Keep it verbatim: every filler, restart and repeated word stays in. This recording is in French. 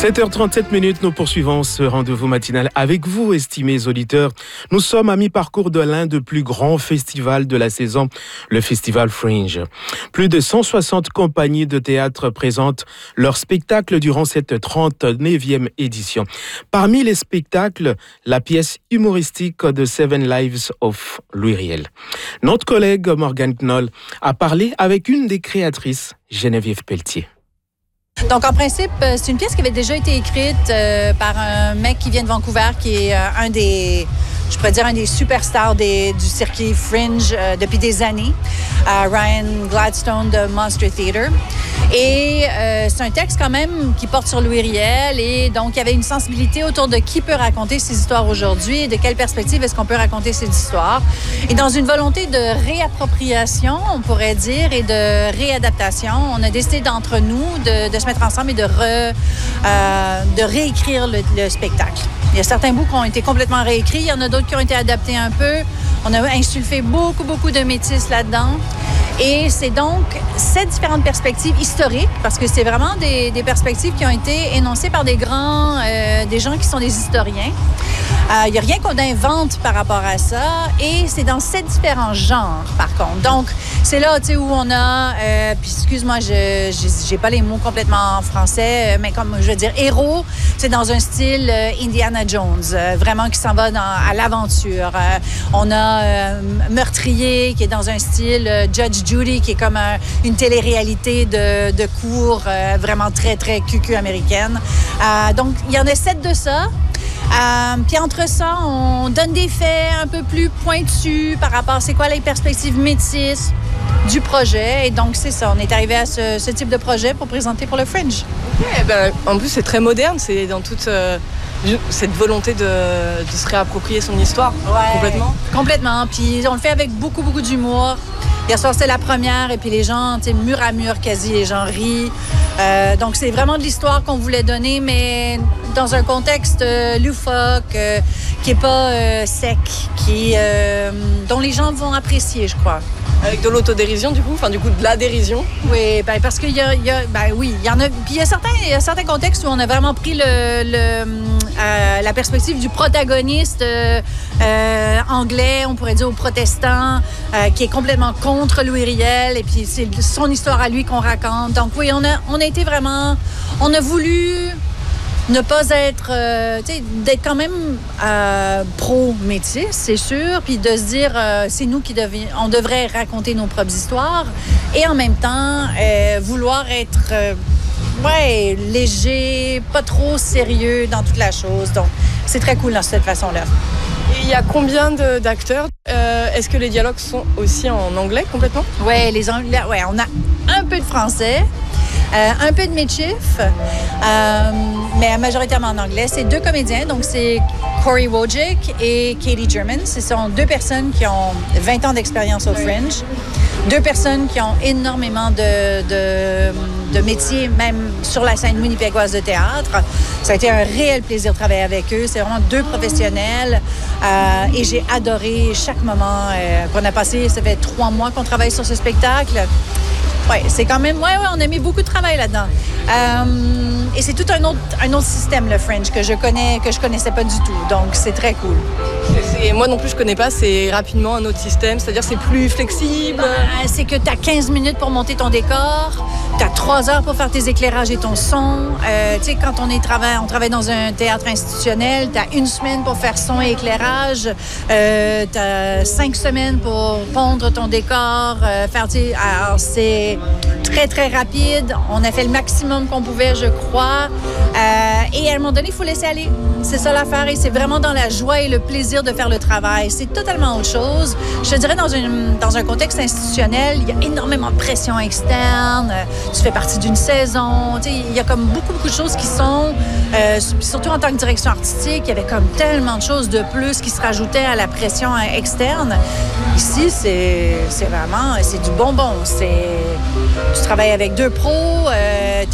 sept heures trente-sept minutes, nous poursuivons ce rendez-vous matinal avec vous, estimés auditeurs. Nous sommes à mi-parcours de l'un des plus grands festivals de la saison, le Festival Fringe. Plus de cent soixante compagnies de théâtre présentent leurs spectacles durant cette trente-neuvième édition. Parmi les spectacles, la pièce humoristique de Seven Lives of Louis Riel. Notre collègue Morgane Knoll a parlé avec une des créatrices, Geneviève Pelletier. Donc, en principe, c'est une pièce qui avait déjà été écrite euh, par un mec qui vient de Vancouver, qui est euh, un des, je pourrais dire, un des superstars des, du circuit Fringe euh, depuis des années, euh, Ryan Gladstone de Monster Theatre. Et euh, c'est un texte quand même qui porte sur Louis Riel, et donc il y avait une sensibilité autour de qui peut raconter ces histoires aujourd'hui et de quelle perspective est-ce qu'on peut raconter ces histoires. Et dans une volonté de réappropriation, on pourrait dire, et de réadaptation, on a décidé d'entre nous de, de se mettre ensemble et de, re, euh, de réécrire le, le spectacle. Il y a certains bouts qui ont été complètement réécrits, il y en a d'autres qui ont été adaptés un peu. On a insulfé beaucoup, beaucoup de métis là-dedans. Et c'est donc ces différentes perspectives historiques, parce que c'est vraiment des, des perspectives qui ont été énoncées par des grands, euh, des gens qui sont des historiens. Il euh, n'y a rien qu'on invente par rapport à ça, et c'est dans ces différents genres, par contre. Donc, c'est là, tu sais, où on a, euh, puis excuse-moi, je j'ai pas les mots complètement en français, mais comme je veux dire, héros, c'est dans un style euh, Indiana Jones, euh, vraiment qui s'en va dans, à l'aventure. Euh, on a euh, meurtrier, qui est dans un style euh, Judge Judy, qui est comme un, une télé-réalité de, de cours euh, vraiment très, très cucu américaine. Euh, donc, il y en a sept de ça. Euh, puis entre ça, on donne des faits un peu plus pointus par rapport à c'est quoi les perspectives métisses du projet. Et donc, c'est ça. On est arrivé à ce, ce type de projet pour présenter pour le Fringe. Okay, ben, en plus, c'est très moderne. C'est dans toute euh, cette volonté de, de se réapproprier son histoire. Ouais, complètement. Complètement. Puis on le fait avec beaucoup, beaucoup d'humour. Hier soir, c'était la première, et puis les gens, tu sais, mur à mur, quasi, les gens rient. Euh, donc, c'est vraiment de l'histoire qu'on voulait donner, mais dans un contexte euh, loufoque, euh, qui n'est pas euh, sec, qui, euh, dont les gens vont apprécier, je crois. Avec de l'autodérision, du coup, enfin, du coup, de la dérision. Oui, ben, parce qu'il y a, il y a, ben oui, il y en a, puis il y a certains, il y a certains contextes où on a vraiment pris le, le euh, la perspective du protagoniste euh, euh, anglais, on pourrait dire, au protestant, euh, qui est complètement contre Louis Riel, et puis c'est son histoire à lui qu'on raconte. Donc oui, on a, on a été vraiment, on a voulu ne pas être, euh, tu sais, d'être quand même euh, pro-métis, c'est sûr, puis de se dire, euh, c'est nous qui devions, on devrait raconter nos propres histoires, et en même temps, euh, vouloir être, euh, ouais, léger, pas trop sérieux dans toute la chose. Donc, c'est très cool dans cette façon-là. Et il y a combien de, d'acteurs? Euh, est-ce que les dialogues sont aussi en anglais complètement? Oui, les anglais, ouais, on a un peu de français. Euh, un peu de méchif, euh, mais majoritairement en anglais. C'est deux comédiens, donc c'est Corey Wojcik et Katie German. Ce sont deux personnes qui ont vingt ans d'expérience au Fringe. Deux personnes qui ont énormément de, de, de métiers, même sur la scène winnipégoise de théâtre. Ça a été un réel plaisir de travailler avec eux. C'est vraiment deux professionnels. Euh, et j'ai adoré chaque moment euh, qu'on a passé. Ça fait trois mois qu'on travaille sur ce spectacle. Oui, c'est quand même... Oui, ouais, on a mis beaucoup de travail là-dedans. Euh, et c'est tout un autre, un autre système, le Fringe, que je connais, que je connaissais pas du tout. Donc, c'est très cool. C'est, moi non plus, je connais pas. C'est rapidement un autre système. C'est-à-dire, c'est plus flexible. Ben, c'est que tu as quinze minutes pour monter ton décor. Tu as trois heures pour faire tes éclairages et ton son. Euh, tu sais, quand on, est travaille, on travaille dans un théâtre institutionnel, tu as une semaine pour faire son et éclairage. Euh, tu as cinq semaines pour pondre ton décor. Euh, faire, tu sais, alors, c'est très, très rapide. On a fait le maximum qu'on pouvait, je crois. Euh, et à un moment donné, il faut laisser aller. C'est ça l'affaire. Et c'est vraiment dans la joie et le plaisir de faire le travail. C'est totalement autre chose. Je te dirais, dans, une, dans un contexte institutionnel, il y a énormément de pression externe. Tu fais partie d'une saison. Tu sais, il y a comme beaucoup, beaucoup de choses qui sont... Euh, surtout en tant que direction artistique, il y avait comme tellement de choses de plus qui se rajoutaient à la pression externe. Ici, c'est, c'est vraiment... C'est du bonbon. C'est... Tu travailles avec deux pros. Euh,